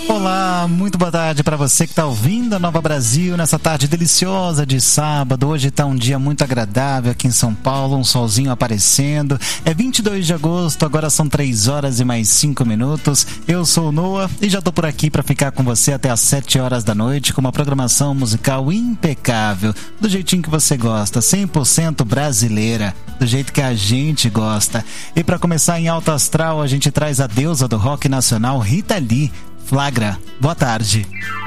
Olá, muito boa tarde para você que está ouvindo a Nova Brasil nessa tarde deliciosa de sábado. Hoje está um dia muito agradável aqui em São Paulo, um solzinho aparecendo. É 22 de agosto, agora são 3 horas e mais 5 minutos. Eu sou o Noah e já estou por aqui para ficar com você até às 7 horas da noite com uma programação musical impecável, do jeitinho que você gosta, 100% brasileira, do jeito que a gente gosta. E para começar em alto astral, a gente traz a deusa do rock nacional, Rita Lee. Flagra, boa tarde.